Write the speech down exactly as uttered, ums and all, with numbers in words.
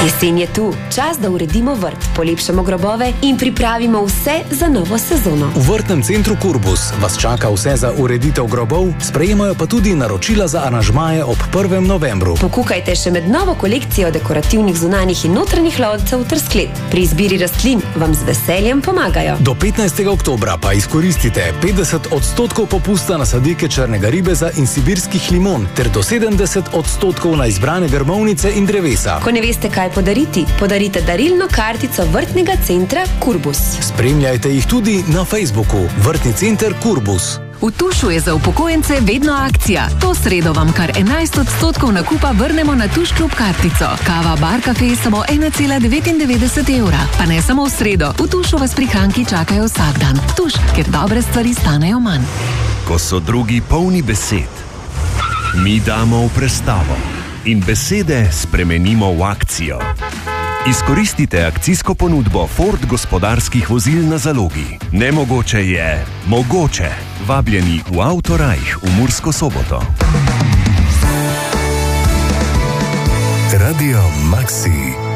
Jesen je tu, čas, da uredimo vrt, polepšamo grobove in pripravimo vse za novo sezono. V vrtnem centru Kurbus vas čaka vse za ureditev grobov, sprejemajo pa tudi naročila za aranžmaje ob prvem novembru. Pokukajte še med novo kolekcijo dekorativnih zunanjih in notranjih loncev ter sklet. Pri izbiri rastlin vam z veseljem pomagajo. Do petnajstega oktobra pa izkoristite petdeset odstotkov popusta na sadike črnega ribeza in sibirskih limon ter do sedemdeset odstotkov na izbrane grmovnice in drevesa. Ko ne veste, kaj podariti, podarite darilno kartico vrtnega centra Kurbus. Spremljajte jih tudi na Facebooku. Vrtni center Kurbus. V Tušu je za upokojence vedno akcija. To sredo vam kar enajst odstotkov nakupa vrnemo na Tuš klub kartico. Kava Bar Cafe samo ena cela devetindevetdeset evra. Pa ne samo v sredo. V Tušu vas prihranki čakajo vsak dan. Tuš, kjer dobre stvari stanejo manj. Ko so drugi polni besed, mi damo v prestavo in besede spremenimo v akcijo. Izkoristite akcijsko ponudbo Ford gospodarskih vozil na zalogi. Nemogoče je mogoče. Vabljeni v Autorajh v Mursko Soboto. Radio Maxi.